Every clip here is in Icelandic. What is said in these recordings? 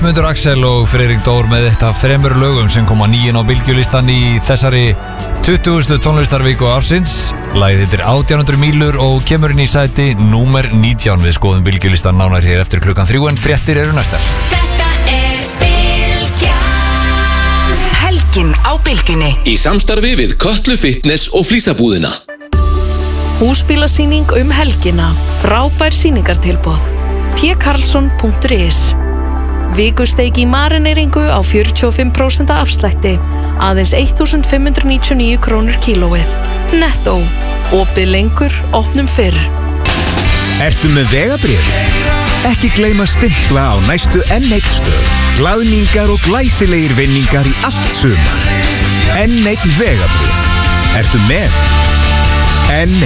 Mundur Axel og Friðrik Dór með eitt af 3 lögum sem koma 9 á bylgjulistan í þessari 20. tónlistarviku ársins. Lagið heitir 1800 mílur og kemur inn í sæti númer 19. Við skoðum bylgjulistan nánar hér eftir klukkan 3 en fréttir eru næstar. Þetta Bylgjan. Helgin á Bylgjunni. Í samstarfi við Kötlu Fitness og Flísabúðina. Húsbílasýning helgina. Frábær sýningartilboð. pkarlsson.is. Vikusteik í marineringu á 45% afslætti. Aðeins 1599 krónur kílóið. Netto. Opið lengur, opnum fyrr. Ertu með vegabréf? Ekki gleyma stimpla á næstu N1 stöð. Glaðningar og glæsilegir vinningar í allt sumar. N1 vegabréf. Ertu með? N1.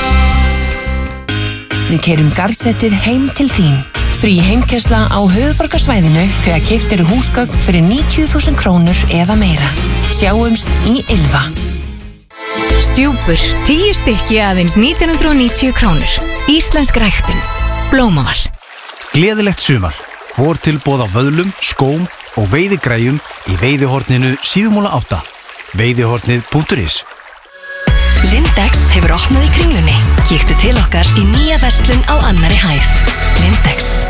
Við keyrum Garðsetið heim til þín. Frí heimkeyrsla á höfuðborgarsvæðinu þegar keypt eru húsgögn fyrir 90.000 krónur eða meira. Sjáumst í Ylva. Stjúpur, 10 stykki aðeins 1990 krónur. Íslensk ræktun. Blómaval. Gleðilegt sumar. Vortilboð á vöðlum, skóm og veiðigræjum í veiðihorninu Síðumúla 8. Veiðihornið.is. Lindex hefur opnað í Kringlunni. Kíktu til okkar í nýja verslun á annarri hæð. Lindex.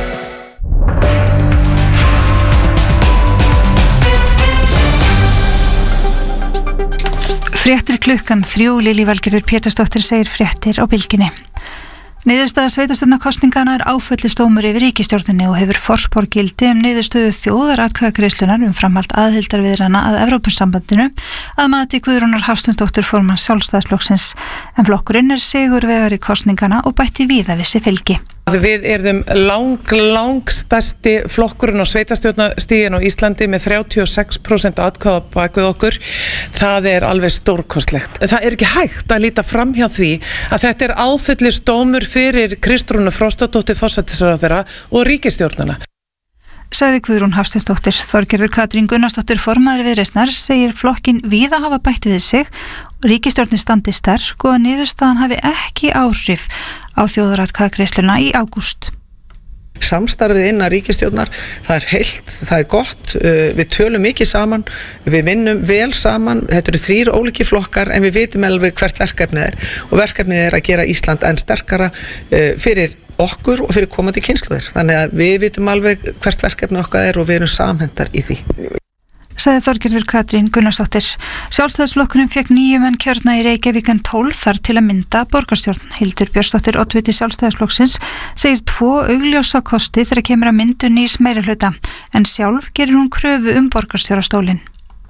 Fréttir klukkan 3. Lilja Valgerður Pétursdóttir segir fréttir á Bylgjunni. Niðurstaða sveitarstjórnarkosningana áfellisdómur yfir ríkisstjórninni og hefur forspárgildi niðurstöðu þjóðaratkvæðagreiðslunnar framhald aðildarviðræðna að Evrópusambandinu að mati Guðrúnar Hafsteinsdóttur formanns Sjálfstæðisflokksins, en flokkurinn sigurvegari kosningana og bætti víða vissi fylgi. Við erum langstærsti flokkurinn á sveitarstjórnarstiginu á Íslandi með 36% atkvæða bak við okkur. Það alveg stórkostlegt. Það ekki hægt að líta fram hjá því að þetta áfellisdómur fyrir Kristrúnu Frostadóttur forsætisráðherra og ríkisstjórnana. Sagði Guðrún Hafsteinsdóttir. Þorgerður Katrín Gunnarsdóttir formaður Viðreisnar segir flokkin víða hafa bætt við sig og ríkisstjórnin standi sterk og að niðurstaðan hafi ekki áhrif á þjóðaratkvæðagreiðsluna í ágúst. Samstarfið innan ríkisstjórnar, það heilt, það gott, við tölum mikið saman, við vinnum vel saman, þetta eru 3 ólíki flokkar en við vitum alveg hvert verkefnið og verkefnið að gera Ísland enn sterkara fyrir okkur og fyrir komandi kynslóðir. Þannig að við vitum alveg hvert verkefni okkar og við erum samhendar í því. Sagði Þorgerður Katrín Gunnarsdóttir. Sjálfstæðisflokkurinn fékk 9 menn kjörna í Reykjavík en 12 þar til að mynda borgarstjórn. Hildur Björnsdóttir, oddviti Sjálfstæðisflokksins, segir 2 augljósa kosti þegar kemur að myndu nýs meirihluta, en sjálf gerir hún kröfu borgarstjórastólinn.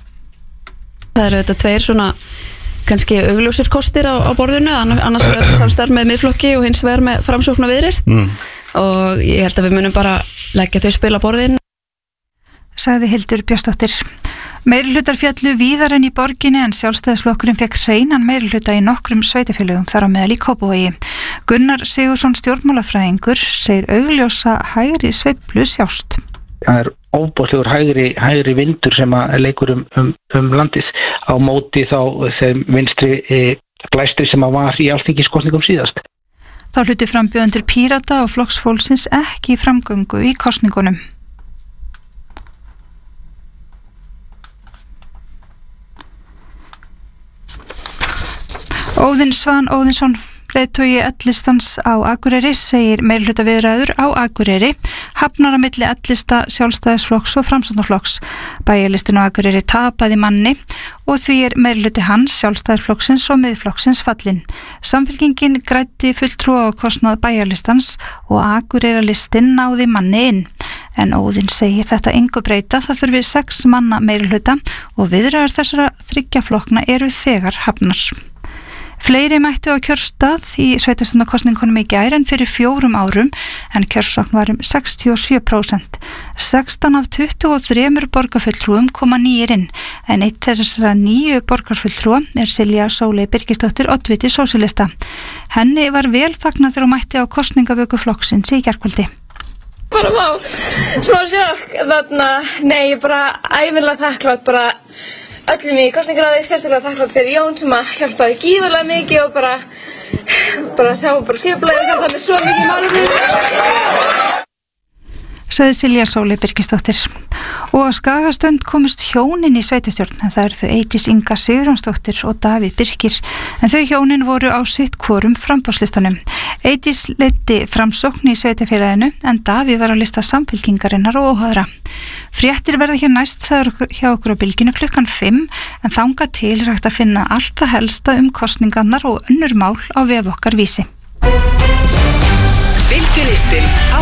Það eru þetta 2 svona kannski augljósir kostir á borðinu, annars verður samstarf með miðflokki og hins vegar með Framsókn og Viðreisn og ég held að við munum bara leggja þau spil á borðin. Sagði Hildur Björnsdóttir. Meirihlutar fjallu víðar en í borginni en Sjálfstæðisflokkurinn fékk hreinan meirihluta í nokkrum sveitarfélögum þar á meðal í Kópavogi. Gunnar Sigurðsson stjórnmálafræðingur segir augljósa hægri sveiflu sjást. Það óbóðlegur hægri vindur sem að leikur landið á móti þá þeim vinstri blæstri sem að var í alþingiskosningum síðast. Þá hluti frambjóðendur Pírata og Flokks fólksins ekki í framgöngu í kosningunum. Óðinn Svan Óðinsson, leiðtogi L-listans á Akureyri, segir meirihlutaviðræður á Akureyri hafnar á milli L-lista, Sjálfstæðisflokks og Framsóknarflokks. Bæjarlistin á Akureyri tapaði manni og því meirihlути hans, Sjálfstæðisflokksins og Miðflokksins fallinn. Samfylkingin græddi fulltrúa á kostnað bæjarlistans og Akureyrarlistinn náði manni inn. En Óðinn segir þetta engu breyta, það þurfi 6 manna meirihluta og viðræður þessara 3 flokkna eru þegar hafnar. Fleiri mættu á kjörstað í sveitarstjórnarkosningunum í gær en fyrir 4 árum en kjörsókn var 67%. 16 af 23 borgarfulltrúum koma nýir inn en eitt þessara 9 borgarfulltrúa Silja Sóley Birgisdóttir oddviti sósíalista. Henni var vel fagnað þegar hún mætti á kosningavöku flokksins í gærkvöldi. Bara smá sjokk þarna, nei, ég bara ævinlega þakklátt öllum í kosningaráði, sérstaklega þakklátt fyrir Jón sem að hjálpaði gífurlega mikið og bara sjá skipulagið og hjálpaði mér svo mikið málum. sagði Silja Sóley Birgisdóttir. Og á Skagastönd komust hjónin í sveitastjórn, en það eru þau Eydís Inga Sigurjónsdóttir og Davíð Birkir, en þau hjónin voru á sitt hvorum framboðslistanum. Eydís leiddi Framsókn í sveitafélaginu, en Davíð var á lista Samfylkingarinnar og Óháðra. Fréttir verða hér næst sagður hjá okkur á Bylginu 5:00, en þangað til er hægt að finna allt það helsta kosningarnar og önnur mál á vef okkar Vísi. Bylgjulistinn á